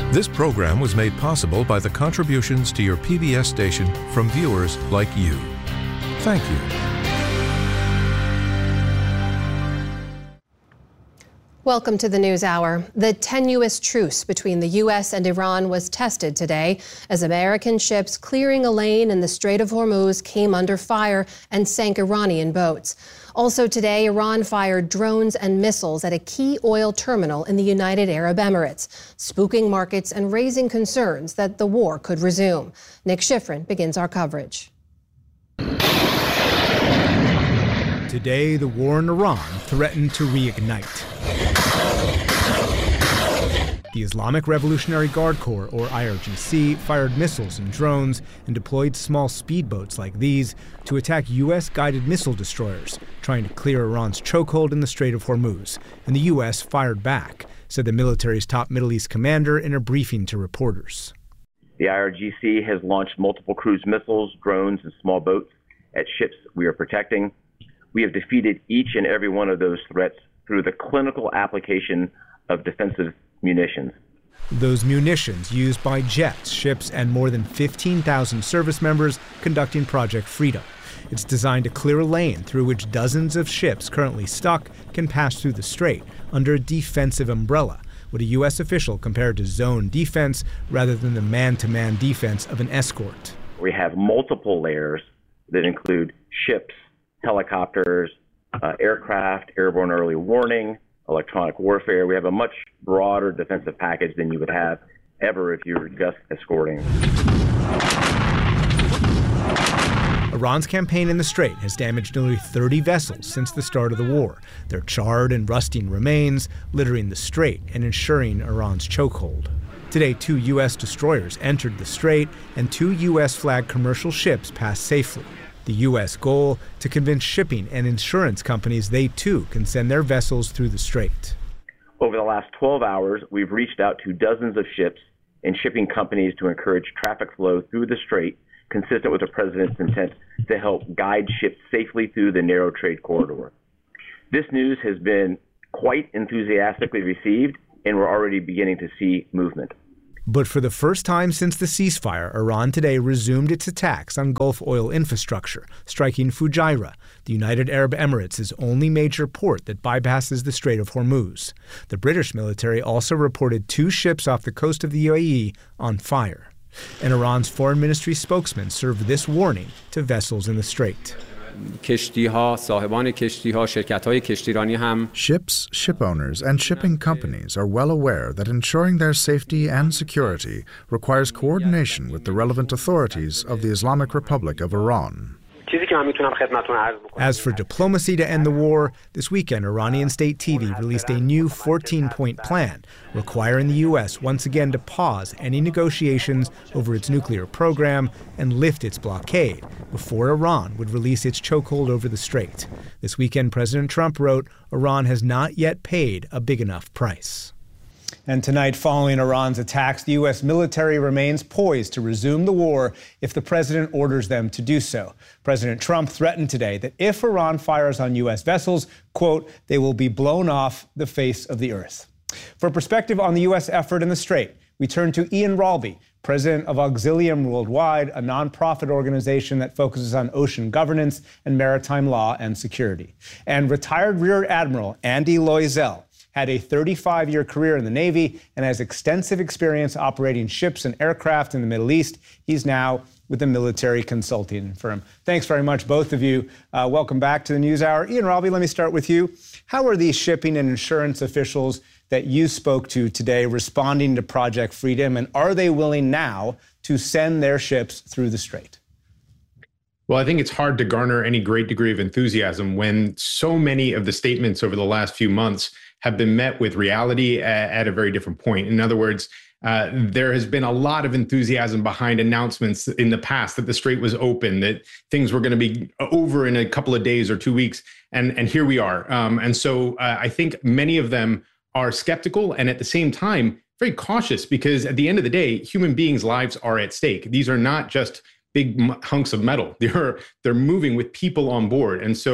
This program was made possible by the contributions to your PBS station from viewers like you. Thank you. Welcome to the News Hour. The tenuous truce between the U.S. and Iran was tested today as American ships clearing a lane in the Strait of Hormuz came under fire and sank Iranian boats. Also today, Iran fired drones and missiles at a key oil terminal in the United Arab Emirates, spooking markets and raising concerns that the war could resume. Nick Schifrin begins our coverage. Today, the war in Iran threatened to reignite. The Islamic Revolutionary Guard Corps, or IRGC, fired missiles and drones and deployed small speedboats like these to attack U.S.-guided missile destroyers, trying to clear Iran's chokehold in the Strait of Hormuz. And the U.S. fired back, said the military's top Middle East commander in a briefing to reporters. The IRGC has launched multiple cruise missiles, drones, and small boats at ships we are protecting. We have defeated each and every one of those threats through the clinical application of defensive munitions. Those munitions used by jets, ships, and more than 15,000 service members conducting Project Freedom. It's designed to clear a lane through which dozens of ships currently stuck can pass through the strait under a defensive umbrella, what a U.S. official compared to zone defense rather than the man-to-man defense of an escort. We have multiple layers that include ships, helicopters, aircraft, airborne early warning, electronic warfare. We have a much broader defensive package than you would have ever if you were just escorting. Iran's campaign in the Strait has damaged nearly 30 vessels since the start of the war. Their charred and rusting remains littering the Strait and ensuring Iran's chokehold. Today, 2 U.S. destroyers entered the Strait and 2 U.S.-flagged commercial ships passed safely. The U.S. goal, to convince shipping and insurance companies they too can send their vessels through the strait. Over the last 12 hours, we've reached out to dozens of ships and shipping companies to encourage traffic flow through the strait, consistent with the president's intent to help guide ships safely through the narrow trade corridor. This news has been quite enthusiastically received, and we're already beginning to see movement. But for the first time since the ceasefire, Iran today resumed its attacks on Gulf oil infrastructure, striking Fujairah, the United Arab Emirates' only major port that bypasses the Strait of Hormuz. The British military also reported 2 ships off the coast of the UAE on fire. And Iran's foreign ministry spokesman served this warning to vessels in the strait. Ships, ship owners, and shipping companies are well aware that ensuring their safety and security requires coordination with the relevant authorities of the Islamic Republic of Iran. As for diplomacy to end the war, this weekend Iranian state TV released a new 14-point plan requiring the U.S. once again to pause any negotiations over its nuclear program and lift its blockade before Iran would release its chokehold over the strait. This weekend, President Trump wrote, Iran has not yet paid a big enough price. And tonight, following Iran's attacks, the U.S. military remains poised to resume the war if the president orders them to do so. President Trump threatened today that if Iran fires on U.S. vessels, quote, they will be blown off the face of the earth. For perspective on the U.S. effort in the Strait, we turn to Ian Ralby, president of Auxilium Worldwide, a nonprofit organization that focuses on ocean governance and maritime law and security. And retired Rear Admiral Andy Loisel had a 35-year career in the Navy and has extensive experience operating ships and aircraft in the Middle East. He's now with a military consulting firm. Thanks very much, both of you. Welcome back to the NewsHour. Ian Ralby, let me start with you. How are these shipping and insurance officials that you spoke to today responding to Project Freedom, and are they willing now to send their ships through the strait? Well, I think it's hard to garner any great degree of enthusiasm when so many of the statements over the last few months have been met with reality at a very different point. In other words, there has been a lot of enthusiasm behind announcements in the past that the strait was open, that things were going to be over in a couple of days or 2 weeks. And here we are. And so I think many of them are skeptical and at the same time very cautious, because at the end of the day, human beings' lives are at stake. These are not just big hunks of metal. They're moving with people on board. And so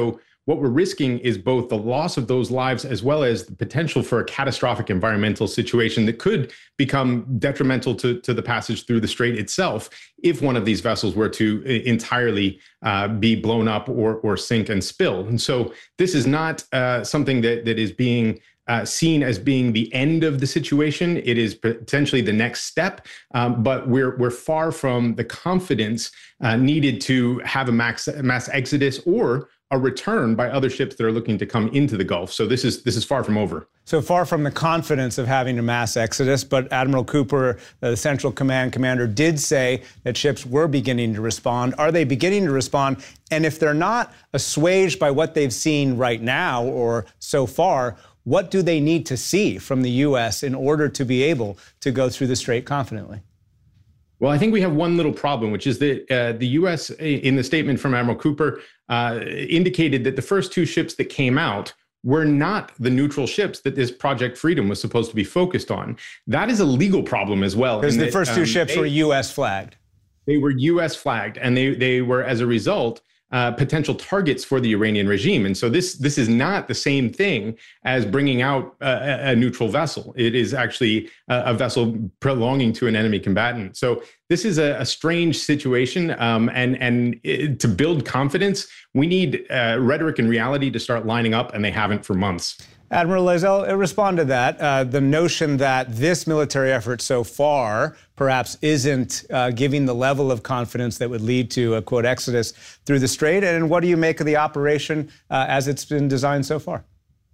what we're risking is both the loss of those lives as well as the potential for a catastrophic environmental situation that could become detrimental to the passage through the strait itself if one of these vessels were to entirely be blown up or sink and spill. And so this is not something that is being seen as being the end of the situation. It is potentially the next step, but we're far from the confidence needed to have a mass exodus or a return by other ships that are looking to come into the Gulf. So this is far from over. So far from the confidence of having a mass exodus, but Admiral Cooper, the Central Command commander, did say that ships were beginning to respond. Are they beginning to respond? And if they're not assuaged by what they've seen right now or so far, what do they need to see from the U.S. in order to be able to go through the strait confidently? Well, I think we have one little problem, which is that the U.S., in the statement from Admiral Cooper, indicated that the first two ships that came out were not the neutral ships that this Project Freedom was supposed to be focused on. That is a legal problem as well. Because the first two ships were U.S. flagged. They were U.S. flagged, and they were, as a result, potential targets for the Iranian regime. And so this is not the same thing as bringing out a neutral vessel. It is actually a vessel belonging to an enemy combatant. So this is a strange situation. And to build confidence, we need rhetoric and reality to start lining up, and they haven't for months. Admiral Laizelle, respond to that. The notion that this military effort so far perhaps isn't giving the level of confidence that would lead to a, quote, exodus through the strait. And what do you make of the operation as it's been designed so far?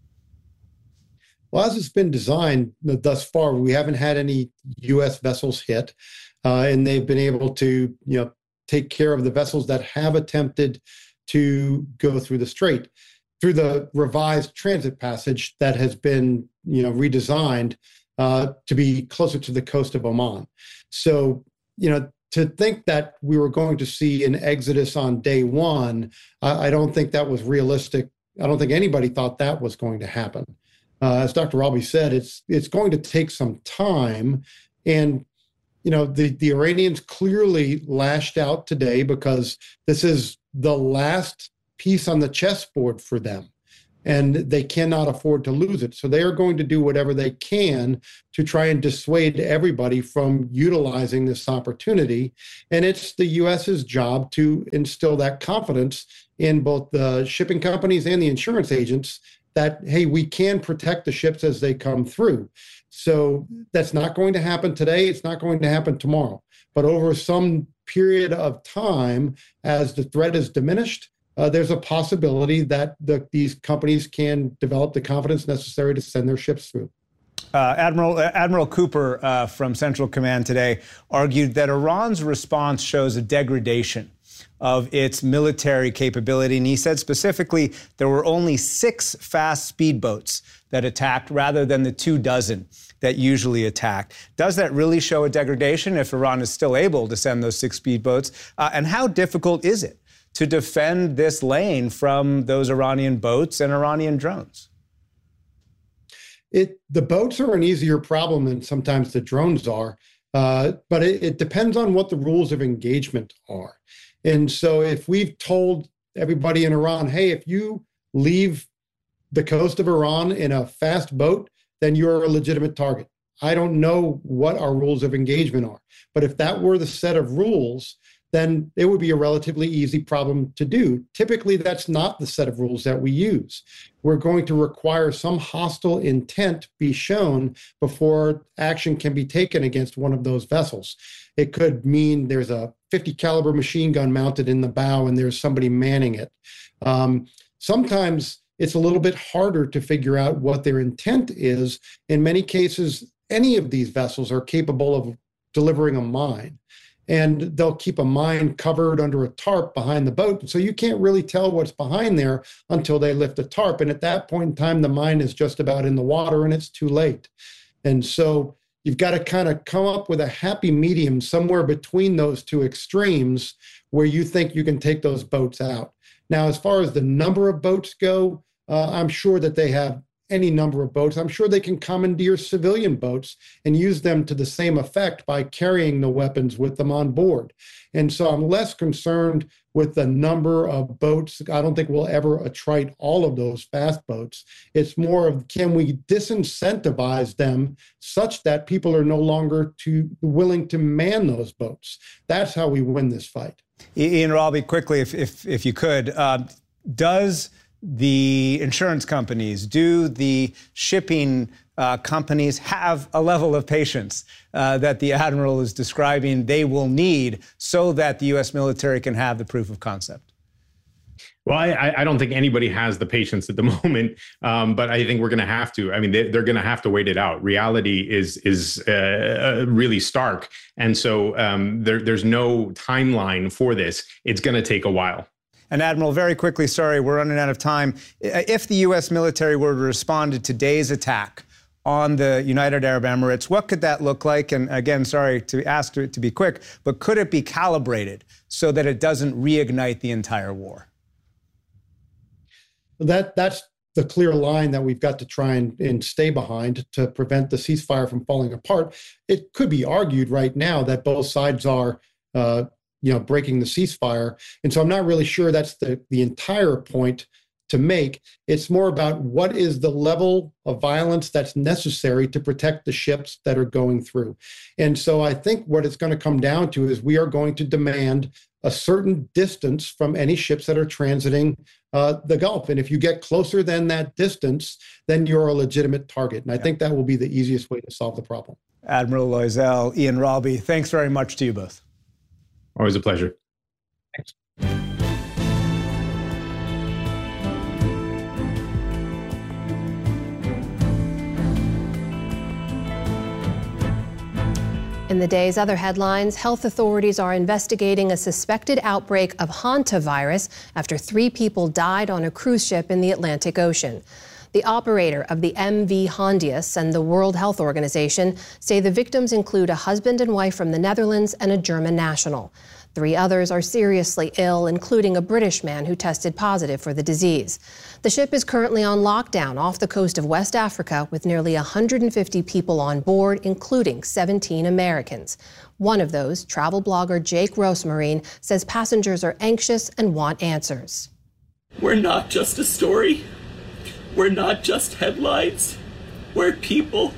Well, as it's been designed thus far, we haven't had any U.S. vessels hit, and they've been able to, take care of the vessels that have attempted to go through the strait through the revised transit passage that has been, redesigned to be closer to the coast of Oman. So, to think that we were going to see an exodus on day one, I don't think that was realistic. I don't think anybody thought that was going to happen. As Dr. Rabi said, it's going to take some time. And, the Iranians clearly lashed out today because this is the last piece on the chessboard for them, and they cannot afford to lose it. So they are going to do whatever they can to try and dissuade everybody from utilizing this opportunity. And it's the U.S.'s job to instill that confidence in both the shipping companies and the insurance agents that, hey, we can protect the ships as they come through. So that's not going to happen today. It's not going to happen tomorrow. But over some period of time, as the threat is diminished, there's a possibility that these companies can develop the confidence necessary to send their ships through. Admiral Cooper from Central Command today argued that Iran's response shows a degradation of its military capability. And he said specifically there were only 6 fast speedboats that attacked rather than the 24 that usually attacked. Does that really show a degradation if Iran is still able to send those 6 speedboats? And how difficult is it to defend this lane from those Iranian boats and Iranian drones? The boats are an easier problem than sometimes the drones are, but it depends on what the rules of engagement are. And so if we've told everybody in Iran, hey, if you leave the coast of Iran in a fast boat, then you're a legitimate target. I don't know what our rules of engagement are, but if that were the set of rules, then it would be a relatively easy problem to do. Typically, that's not the set of rules that we use. We're going to require some hostile intent be shown before action can be taken against one of those vessels. It could mean there's a 50 caliber machine gun mounted in the bow and there's somebody manning it. Sometimes it's a little bit harder to figure out what their intent is. In many cases, any of these vessels are capable of delivering a mine, and they'll keep a mine covered under a tarp behind the boat. So you can't really tell what's behind there until they lift a tarp. And at that point in time, the mine is just about in the water and it's too late. And so you've got to kind of come up with a happy medium somewhere between those two extremes where you think you can take those boats out. Now, as far as the number of boats go, I'm sure that they have any number of boats. I'm sure they can commandeer civilian boats and use them to the same effect by carrying the weapons with them on board. And so I'm less concerned with the number of boats. I don't think we'll ever attrite all of those fast boats. It's more of, can we disincentivize them such that people are no longer willing to man those boats? That's how we win this fight. Ian Ralby, quickly, if you could, does the insurance companies, do the shipping companies have a level of patience that the Admiral is describing they will need so that the U.S. military can have the proof of concept? Well, I don't think anybody has the patience at the moment, but I think we're going to have to. I mean, they're going to have to wait it out. Reality is really stark. And so there's no timeline for this. It's going to take a while. And Admiral, very quickly, sorry, we're running out of time. If the U.S. military were to respond to today's attack on the United Arab Emirates, what could that look like? And again, sorry to ask to be quick, but could it be calibrated so that it doesn't reignite the entire war? That's the clear line that we've got to try and stay behind to prevent the ceasefire from falling apart. It could be argued right now that both sides are breaking the ceasefire. And so I'm not really sure that's the entire point to make. It's more about what is the level of violence that's necessary to protect the ships that are going through. And so I think what it's going to come down to is we are going to demand a certain distance from any ships that are transiting the Gulf. And if you get closer than that distance, then you're a legitimate target. And I think that will be the easiest way to solve the problem. Admiral Loisel, Ian Ralby, thanks very much to you both. Always a pleasure. Thanks. In the day's other headlines, health authorities are investigating a suspected outbreak of hantavirus after 3 people died on a cruise ship in the Atlantic Ocean. The operator of the MV Hondius and the World Health Organization say the victims include a husband and wife from the Netherlands and a German national. 3 others are seriously ill, including a British man who tested positive for the disease. The ship is currently on lockdown off the coast of West Africa with nearly 150 people on board, including 17 Americans. One of those, travel blogger Jake Rosmarine, says passengers are anxious and want answers. We're not just a story. We're not just headlines. We're people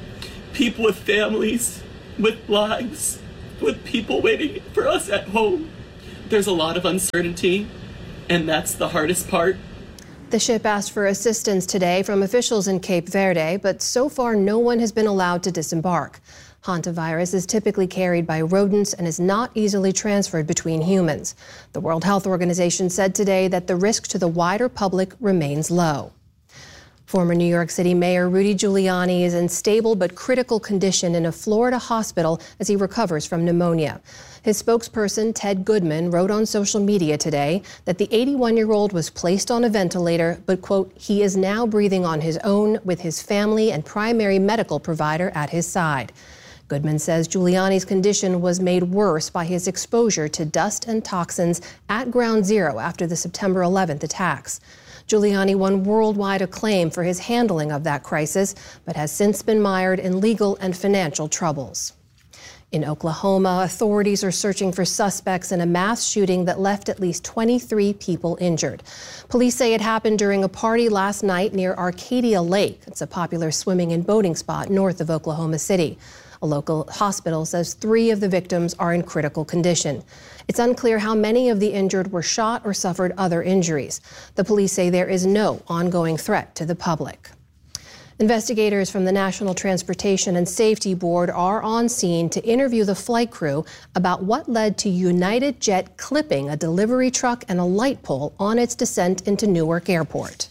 with families, with lives, with people waiting for us at home. There's a lot of uncertainty, and that's the hardest part. The ship asked for assistance today from officials in Cape Verde, but so far no one has been allowed to disembark. Hantavirus is typically carried by rodents and is not easily transferred between humans. The World Health Organization said today that the risk to the wider public remains low. Former New York City Mayor Rudy Giuliani is in stable but critical condition in a Florida hospital as he recovers from pneumonia. His spokesperson, Ted Goodman, wrote on social media today that the 81-year-old was placed on a ventilator, but, quote, he is now breathing on his own with his family and primary medical provider at his side. Goodman says Giuliani's condition was made worse by his exposure to dust and toxins at Ground Zero after the September 11th attacks. Giuliani won worldwide acclaim for his handling of that crisis, but has since been mired in legal and financial troubles. In Oklahoma, authorities are searching for suspects in a mass shooting that left at least 23 people injured. Police say it happened during a party last night near Arcadia Lake. It's a popular swimming and boating spot north of Oklahoma City. A local hospital says 3 of the victims are in critical condition. It's unclear how many of the injured were shot or suffered other injuries. The police say there is no ongoing threat to the public. Investigators from the National Transportation and Safety Board are on scene to interview the flight crew about what led to United Jet clipping a delivery truck and a light pole on its descent into Newark Airport.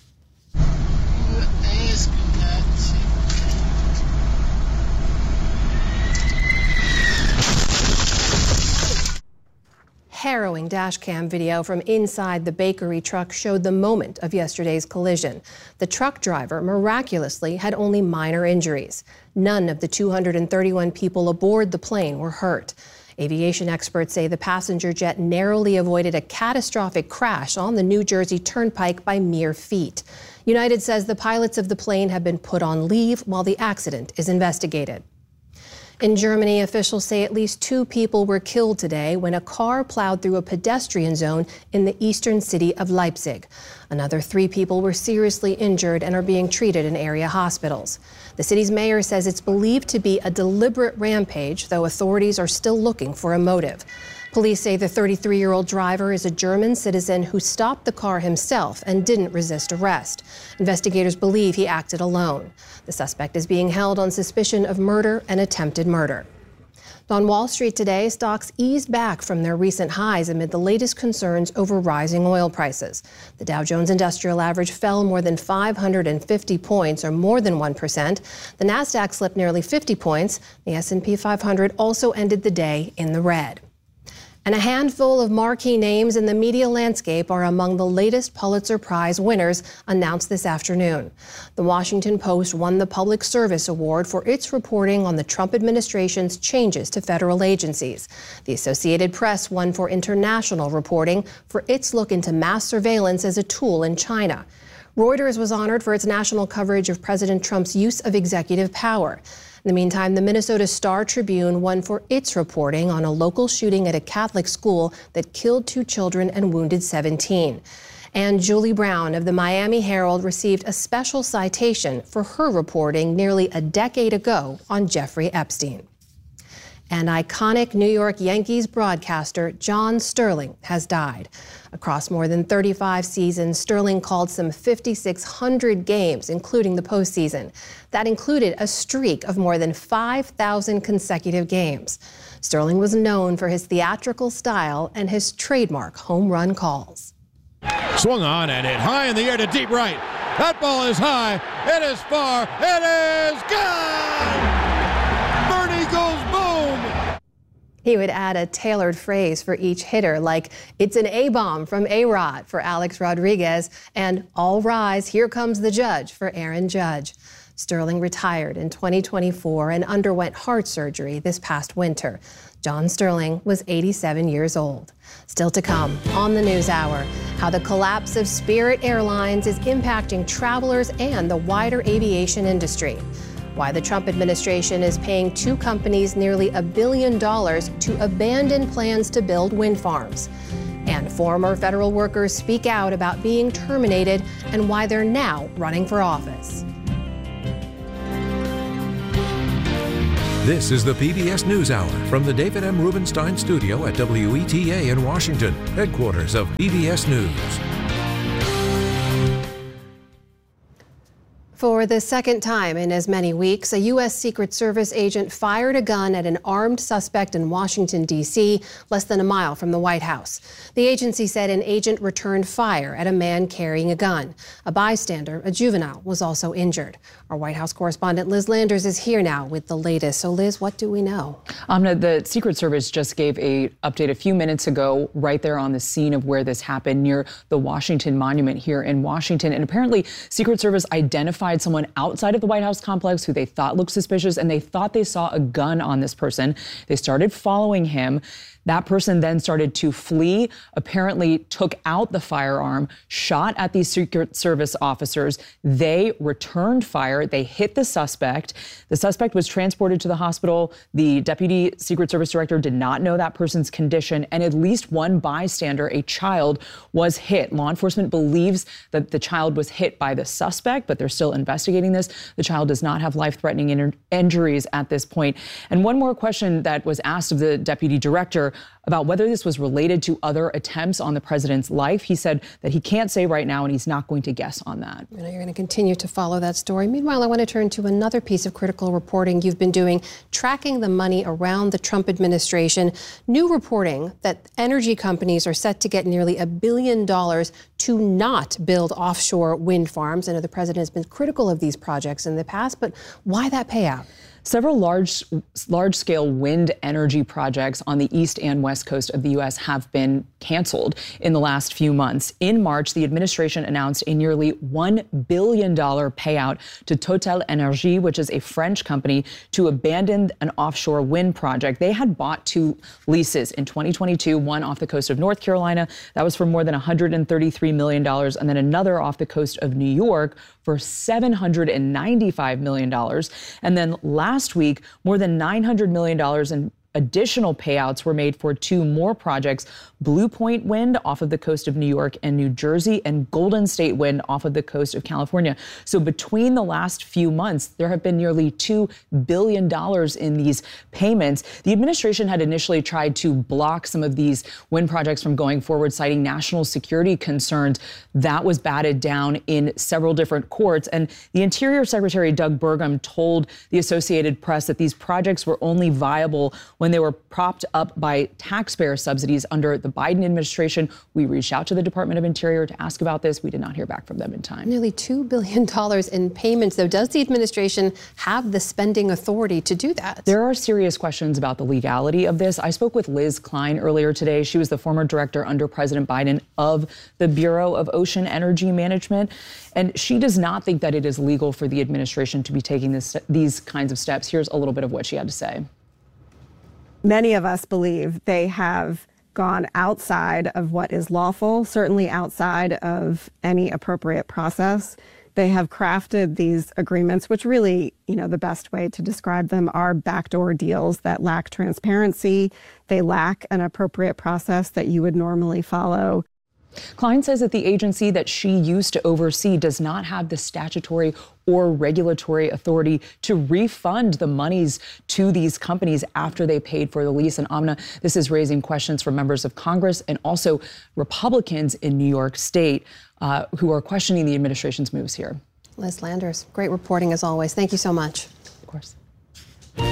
Harrowing dashcam video from inside the bakery truck showed the moment of yesterday's collision. The truck driver miraculously had only minor injuries. None of the 231 people aboard the plane were hurt. Aviation experts say the passenger jet narrowly avoided a catastrophic crash on the New Jersey Turnpike by mere feet. United says the pilots of the plane have been put on leave while the accident is investigated. In Germany, officials say at least 2 people were killed today when a car plowed through a pedestrian zone in the eastern city of Leipzig. Another 3 people were seriously injured and are being treated in area hospitals. The city's mayor says it's believed to be a deliberate rampage, though authorities are still looking for a motive. Police say the 33-year-old driver is a German citizen who stopped the car himself and didn't resist arrest. Investigators believe he acted alone. The suspect is being held on suspicion of murder and attempted murder. On Wall Street today, stocks eased back from their recent highs amid the latest concerns over rising oil prices. The Dow Jones Industrial Average fell more than 550 points, or more than 1%. The Nasdaq slipped nearly 50 points. The S&P 500 also ended the day in the red. And a handful of marquee names in the media landscape are among the latest Pulitzer Prize winners announced this afternoon. The Washington Post won the Public Service Award for its reporting on the Trump administration's changes to federal agencies. The Associated Press won for international reporting for its look into mass surveillance as a tool in China. Reuters was honored for its national coverage of President Trump's use of executive power. In the meantime, the Minnesota Star-Tribune won for its reporting on a local shooting at a Catholic school that killed 2 children and wounded 17. And Julie Brown of the Miami Herald received a special citation for her reporting nearly a decade ago on Jeffrey Epstein. And iconic New York Yankees broadcaster John Sterling has died. Across more than 35 seasons, Sterling called some 5,600 games, including the postseason. That included a streak of more than 5,000 consecutive games. Sterling was known for his theatrical style and his trademark home run calls. Swung on and hit high in the air to deep right. That ball is high. It is far. It is gone. Bernie goes boom. He would add a tailored phrase for each hitter, like, "It's an A-bomb from A-Rod" for Alex Rodriguez, and "All rise, here comes the judge" for Aaron Judge. Sterling retired in 2024 and underwent heart surgery this past winter. John Sterling was 87 years old. Still to come on the NewsHour, how the collapse of Spirit Airlines is impacting travelers and the wider aviation industry. Why the Trump administration is paying 2 companies nearly $1 billion to abandon plans to build wind farms. And former federal workers speak out about being terminated and why they're now running for office. This is the PBS NewsHour from the David M. Rubenstein studio at WETA in Washington, headquarters of PBS News. For the second time in as many weeks, a U.S. Secret Service agent fired a gun at an armed suspect in Washington, D.C., less than a mile from the White House. The agency said an agent returned fire at a man carrying a gun. A bystander, a juvenile, was also injured. Our White House correspondent Liz Landers is here now with the latest. So, Liz, what do we know? Amna, the Secret Service just gave an update a few minutes ago right there on the scene of where this happened near the Washington Monument here in Washington. And apparently, Secret Service identified someone outside of the White House complex who they thought looked suspicious, and they thought they saw a gun on this person. They started following him. That person then started to flee, apparently took out the firearm, shot at these Secret Service officers. They returned fire. They hit the suspect. The suspect was transported to the hospital. The Deputy Secret Service Director did not know that person's condition, and at least one bystander, a child, was hit. Law enforcement believes that the child was hit by the suspect, but they're still investigating this. The child does not have life-threatening injuries at this point. And one more question that was asked of the Deputy Director about whether this was related to other attempts on the president's life. He said that he can't say right now, and he's not going to guess on that. I know you're going to continue to follow that story. Meanwhile, I want to turn to another piece of critical reporting you've been doing, tracking the money around the Trump administration. New reporting that energy companies are set to get nearly $1 billion to not build offshore wind farms. I know the president has been critical of these projects in the past, but why that payout? Several large-scale wind energy projects on the east and west coast of the U.S. have been canceled in the last few months. In March, the administration announced a nearly $1 billion payout to Total Energy, which is a French company, to abandon an offshore wind project. They had bought 2 leases in 2022, one off the coast of North Carolina. That was for more than $133 million, and then another off the coast of New York for $795 million. And then last week, more than $900 million in additional payouts were made for 2 more projects, Blue Point Wind off of the coast of New York and New Jersey, and Golden State Wind off of the coast of California. So between the last few months, there have been nearly $2 billion in these payments. The administration had initially tried to block some of these wind projects from going forward, citing national security concerns. That was batted down in several different courts. And the Interior Secretary Doug Burgum told the Associated Press that these projects were only viable when they were propped up by taxpayer subsidies under the Biden administration. We reached out to the Department of Interior to ask about this. We did not hear back from them in time. Nearly $2 billion in payments, though. Does the administration have the spending authority to do that? There are serious questions about the legality of this. I spoke with Liz Klein earlier today. She was the former director under President Biden of the Bureau of Ocean Energy Management. And she does not think that it is legal for the administration to be taking these kinds of steps. Here's a little bit of what she had to say. Many of us believe they have gone outside of what is lawful, certainly outside of any appropriate process. They have crafted these agreements, which really, the best way to describe them are backdoor deals that lack transparency. They lack an appropriate process that you would normally follow. Klein says that the agency that she used to oversee does not have the statutory or regulatory authority to refund the monies to these companies after they paid for the lease. And Amna, this is raising questions from members of Congress and also Republicans in New York State who are questioning the administration's moves here. Liz Landers, great reporting as always. Thank you so much. Of course.